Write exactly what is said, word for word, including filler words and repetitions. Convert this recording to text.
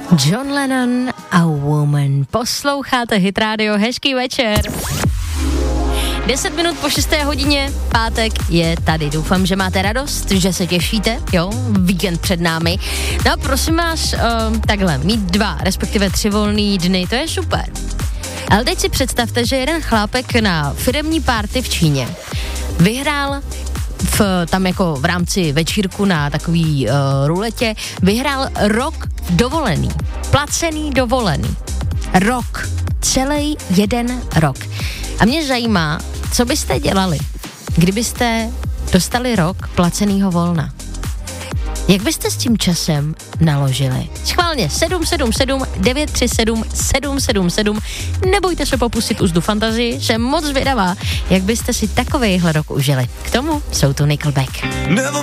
John Lennon a Woman. Posloucháte Hit Radio, hezký večer. deset minut po šesté hodině, pátek je tady. Doufám, že máte radost, že se těšíte, jo, víkend před námi. No prosím vás, uh, takhle, mít dva, respektive tři volný dny, to je super. Ale teď si představte, že jeden chlápek na firemní party v Číně vyhrál v, tam jako v rámci večírku na takový uh, ruletě, vyhrál rok dovolený, placený dovolený. Rok, celý jeden rok. A mě zajímá, co byste dělali, kdybyste dostali rok placenýho volna. Jak byste s tím časem naložili? Schválně sedm sedm sedm devět tři sedm sedm sedm sedm. Nebojte se popustit uzdu fantazii, jsem moc zvědavá, jak byste si takovejhle rok užili. K tomu jsou tu Nickelback.